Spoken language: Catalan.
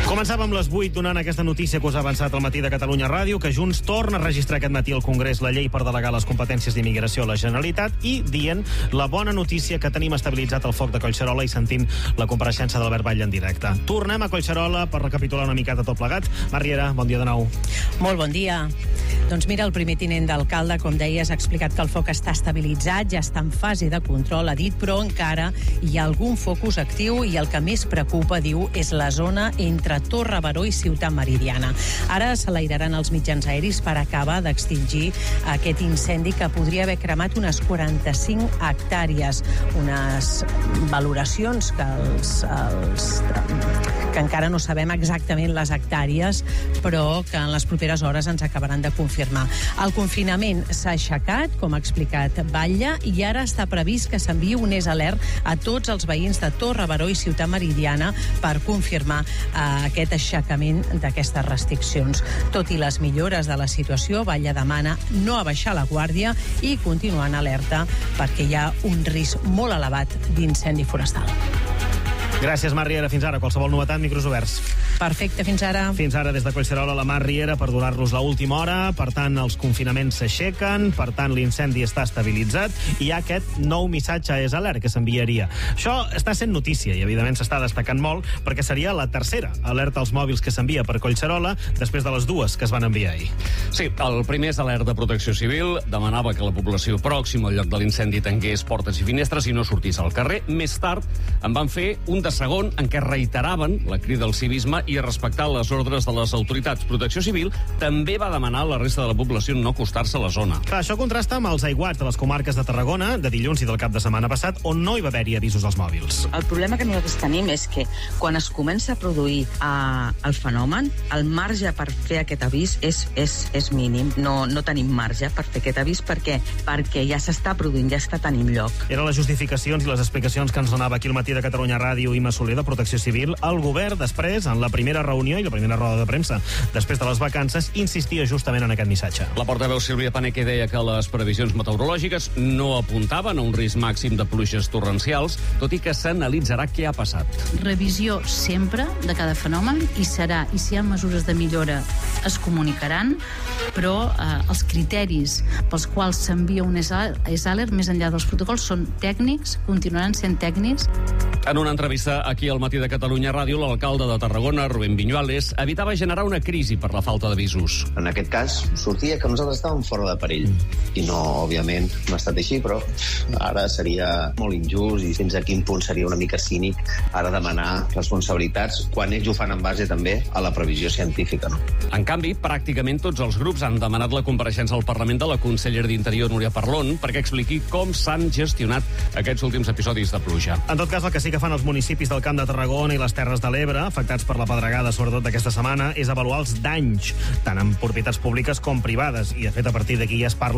Començàvem les 8 donant aquesta notícia que us ha avançat al matí de Catalunya Ràdio, que Junts torna a registrar aquest matí al Congrés la llei per delegar les competències d'immigració a la Generalitat i dient la bona notícia que tenim estabilitzat el foc de Collserola i sentint la compareixença d'Albert Batlle en directe. Tornem a Collserola per recapitular una miqueta tot plegat. Mar Riera, bon dia de nou. Molt bon dia. Doncs mira, el primer tinent d'alcalde, com deies, ha explicat que el foc està estabilitzat, ja està en fase de control, ha dit, però encara hi ha algun focus actiu i el que més preocupa, diu, és la zona entre Torre Baró i Ciutat Meridiana. Ara s'allairaran els mitjans aeris per acabar d'extingir aquest incendi que podria haver cremat unes 45 hectàrees. Unes valoracions que encara no sabem exactament les hectàrees, però que en les properes hores ens acabaran de confirmar. El confinament s'ha aixecat, com ha explicat Batlle, i ara està previst que s'enviï un alert a tots els veïns de Torre Baró i Ciutat Meridiana per confirmar aquest aixecament d'aquestes restriccions. Tot i les millores de la situació, Batlle demana no abaixar la guàrdia i continuar en alerta perquè hi ha un risc molt elevat d'incendi forestal. Gràcies, Mar Riera. Fins ara. Qualsevol novetat, micros oberts. Perfecte, fins ara. Fins ara, des de Collserola, la Mar Riera, per donar-los l'última hora. Per tant, els confinaments s'aixequen, per tant, l'incendi està estabilitzat i hi ha aquest nou missatge a Alert que s'enviaria. Això està sent notícia i, evidentment, s'està destacant molt perquè seria la tercera alerta als mòbils que s'envia per Collserola després de les dues que es van enviar ahir. Sí, el primer és alert de Protecció Civil. Demanava que la població pròxima al lloc de l'incendi tanqués portes i finestres i no sortís al carrer. Més tard en van fer un de segon en què reiteraven la crida al civisme i a respectar les ordres de les autoritats. Protecció Civil també va demanar a la resta de la població no acostar-se a la zona. Clar, això contrasta amb els aiguats de les comarques de Tarragona de dilluns i del cap de setmana passat, on no hi va haver-hi avisos als mòbils. El problema que nosaltres tenim és que quan es comença a produir el fenomen, el marge per fer aquest avís és mínim. No tenim marge per fer aquest avís perquè ja s'està produint, ja està tenint lloc. Eren les justificacions i les explicacions que ens donava aquí al matí de Catalunya Ràdio Imma Soler de Protecció Civil. El govern, després, en la primera reunió i la primera roda de premsa, després de les vacances, insistia justament en aquest missatge. La portaveu Sílvia Paneque deia que les previsions meteorològiques no apuntaven a un risc màxim de pluges torrencials, tot i que s'analitzarà què ha passat. Revisió sempre de cada fenomen i serà, i si hi ha mesures de millora es comunicaran, però els criteris pels quals s'envia un alert més enllà dels protocols són tècnics, continuaran sent tècnics. En una entrevista aquí al matí de Catalunya Ràdio, l'alcalde de Tarragona, Rubén Viñuales, evitava generar una crisi per la falta d'avisos. En aquest cas, sortia que nosaltres estàvem fora de perill. I no, òbviament, no ha estat així, però ara seria molt injust i fins a quin punt seria una mica cínic ara demanar responsabilitats quan ells ho fan en base també a la previsió científica. No? En canvi, pràcticament tots els grups han demanat la compareixença al Parlament de la consellera d'Interior, Núria Parlon, perquè expliqui com s'han gestionat aquests últims episodis de pluja. En tot cas, el que sí que fan els municipis del Camp de Tarragona i les Terres de l'Ebre, afectats per la pedregada, sobretot d'aquesta setmana, és avaluar els danys, tant en propietats públiques com privades. I, de fet, a partir d'aquí ja es parla